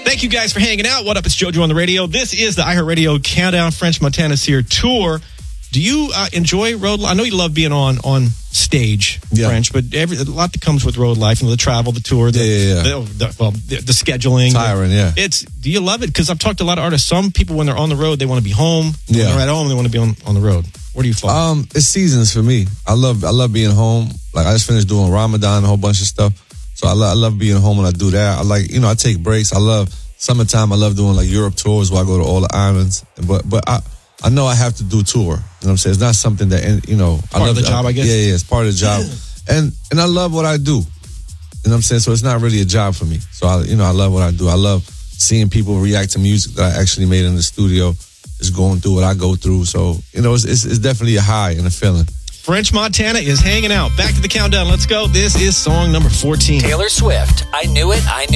Thank you guys for hanging out. What up? It's JoJo on the radio. This is the iHeartRadio Countdown French Montana's Here tour. Do you enjoy road life? I know you love being on stage, French, but a lot that comes with road life, the travel, the tour, the scheduling. Tiring, Do you love it? Because I've talked to a lot of artists. Some people, when they're on the road, they want to be home. When they're at home, they want to be on the road. Where do you fall? It's seasons for me. I love being home. Like, I just finished doing Ramadan, a whole bunch of stuff. So I love being home when I do that. I take breaks. I love summertime. I love doing like Europe tours where I go to all the islands. But I know I have to do tour. You know what I'm saying? It's not something that, part of the job, I guess? Yeah, it's part of the job. And I love what I do. You know what I'm saying? So it's not really a job for me. So, I love what I do. I love seeing people react to music that I actually made in the studio. Just going through what I go through. So, it's definitely a high and a feeling. French Montana is hanging out. Back to the countdown. Let's go. This is song number 14. Taylor Swift, I Knew It, I Knew